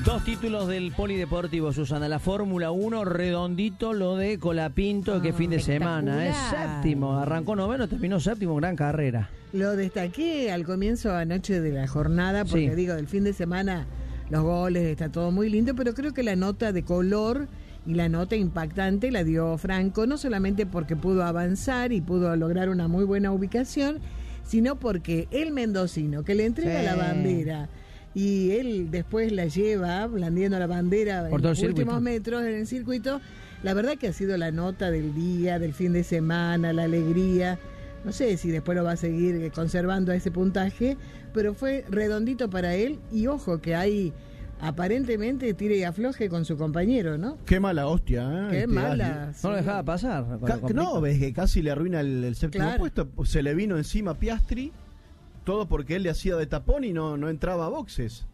Dos títulos del polideportivo, Susana. La Fórmula 1, redondito lo de Colapinto, que fin de semana. Es séptimo, arrancó noveno, terminó séptimo, gran carrera. Lo destaqué al comienzo anoche de la jornada, porque Sí. digo, del fin de semana, los goles, está todo muy lindo, pero creo que la nota de color y la nota impactante la dio Franco, no solamente porque pudo avanzar y pudo lograr una muy buena ubicación, sino porque el mendocino que le entrega Sí. la bandera y él después la lleva blandiendo la bandera Por en todo los el últimos circuito. metros en el circuito, la verdad que ha sido la nota del día, del fin de semana, la alegría. No sé si después lo va a seguir conservando a ese puntaje, pero fue redondito para él y ojo que hay aparentemente tire y afloje con su compañero, ¿no? Qué mala hostia, ¿eh? Qué mala. No lo sí. dejaba pasar. No, ves que casi le arruina el séptimo Claro. puesto. Se le vino encima Piastri, todo porque él le hacía de tapón y no entraba a boxes.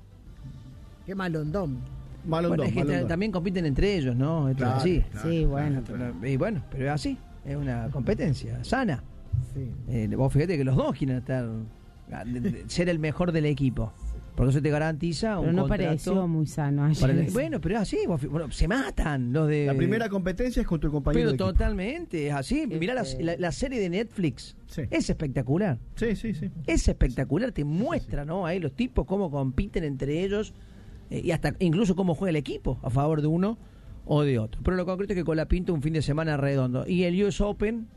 Qué malondón. Malondón, Bueno, es que malondón. también compiten entre ellos, ¿no? Esto Claro, es así. claro, Sí, bueno, Y bueno, pero es así. Es una competencia sana. sí. Vos fíjate que los dos quieren estar ser el mejor del equipo. Porque eso te garantiza un Pero no contrato. pareció muy sano ayer. para bueno, pero es así. Bueno, se matan los de. La primera competencia es con tu compañero Pero de equipo. totalmente, es así. Mirá la serie de Netflix. Sí. Es espectacular. Sí. Es espectacular. Te muestra, ¿no? Ahí los tipos cómo compiten entre ellos y hasta incluso cómo juega el equipo a favor de uno o de otro. Pero lo concreto es que Colapinto un fin de semana redondo. Y el US Open.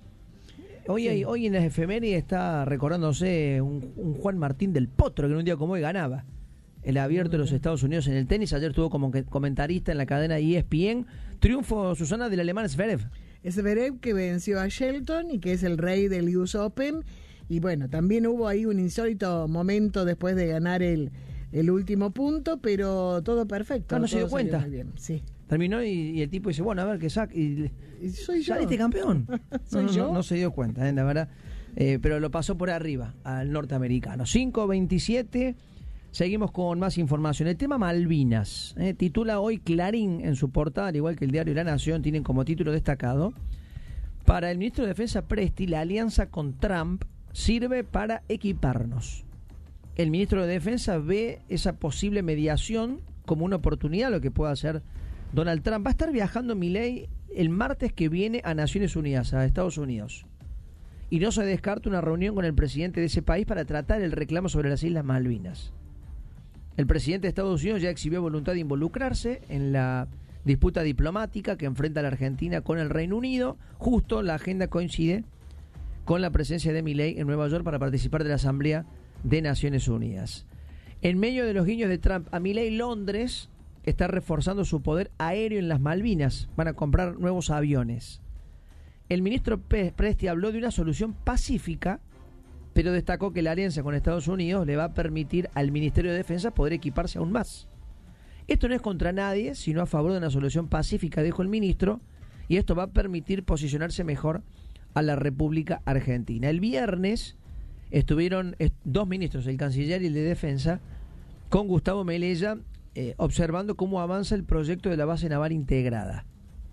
Hoy en las efemérides está recordándose un Juan Martín del Potro que en un día como hoy ganaba el abierto de los Estados Unidos en el tenis. Ayer estuvo como comentarista en la cadena ESPN. Triunfo, Susana, del alemán Zverev. Zverev que venció a Shelton y que es el rey del US Open. Y bueno, también hubo ahí un insólito momento después de ganar el último punto, pero todo perfecto. No se dio todo salió cuenta. muy bien, sí. Terminó y el tipo dice, bueno, a ver qué saca. Y Soy yo. saliste campeón. Soy yo. No se dio cuenta, la verdad. Pero lo pasó por arriba al norteamericano. 5:27. Seguimos con más información. El tema Malvinas. Titula hoy Clarín en su portada, al igual que el diario La Nación, tienen como título destacado: para el ministro de Defensa Presti, la alianza con Trump sirve para equiparnos. El ministro de Defensa ve esa posible mediación como una oportunidad, lo que pueda hacer Donald Trump. Va a estar viajando Milei el martes que viene a Naciones Unidas, a Estados Unidos. Y no se descarta una reunión con el presidente de ese país para tratar el reclamo sobre las Islas Malvinas. El presidente de Estados Unidos ya exhibió voluntad de involucrarse en la disputa diplomática que enfrenta la Argentina con el Reino Unido. Justo la agenda coincide con la presencia de Milei en Nueva York para participar de la Asamblea de Naciones Unidas. En medio de los guiños de Trump a Milei, Londres está reforzando su poder aéreo en las Malvinas. Van a comprar nuevos aviones. El ministro Presti habló de una solución pacífica, pero destacó que la alianza con Estados Unidos le va a permitir al Ministerio de Defensa poder equiparse aún más. Esto no es contra nadie, sino a favor de una solución pacífica, dijo el ministro, y esto va a permitir posicionarse mejor a la República Argentina. El viernes estuvieron dos ministros, el canciller y el de Defensa, con Gustavo Melella, observando cómo avanza el proyecto de la base naval integrada.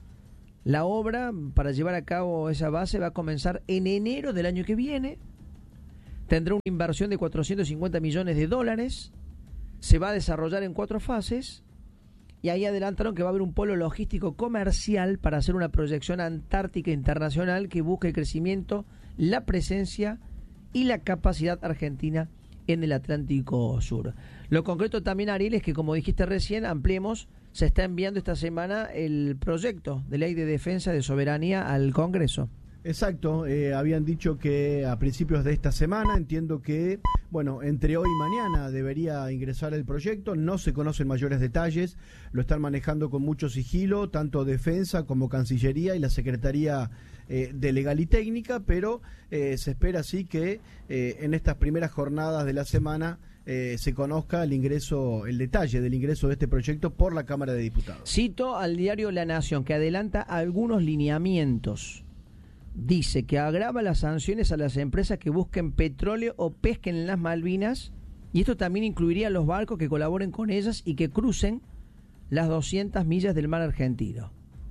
La obra para llevar a cabo esa base va a comenzar en enero del año que viene. Tendrá una inversión de $450 millones. Se va a desarrollar en 4 fases. Y ahí adelantaron que va a haber un polo logístico comercial para hacer una proyección antártica internacional que busque el crecimiento, la presencia y la capacidad argentina en el Atlántico Sur. Lo concreto también, Ariel, es que, como dijiste recién, ampliemos, se está enviando esta semana el proyecto de ley de defensa de soberanía al Congreso. Exacto, habían dicho que a principios de esta semana, entiendo que, bueno, entre hoy y mañana debería ingresar el proyecto, no se conocen mayores detalles, lo están manejando con mucho sigilo, tanto Defensa como Cancillería y la Secretaría de Legal y Técnica, pero se espera sí que en estas primeras jornadas de la semana se conozca el detalle del ingreso de este proyecto por la Cámara de Diputados. Cito al diario La Nación, que adelanta algunos lineamientos. Dice que agrava las sanciones a las empresas que busquen petróleo o pesquen en las Malvinas, y esto también incluiría a los barcos que colaboren con ellas y que crucen las 200 millas del mar argentino.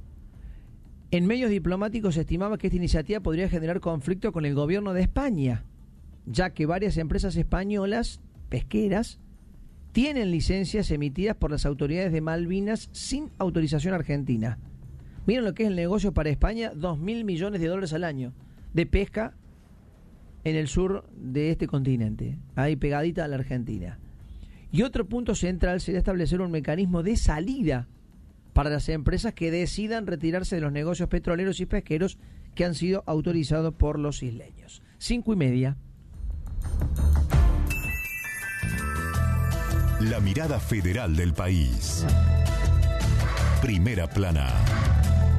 En medios diplomáticos se estimaba que esta iniciativa podría generar conflicto con el gobierno de España, ya que varias empresas españolas pesqueras tienen licencias emitidas por las autoridades de Malvinas sin autorización argentina. Miren lo que es el negocio para España, $2.000 millones al año de pesca en el sur de este continente, ahí pegadita a la Argentina. Y otro punto central sería establecer un mecanismo de salida para las empresas que decidan retirarse de los negocios petroleros y pesqueros que han sido autorizados por los isleños. 5:30. La mirada federal del país. Primera plana.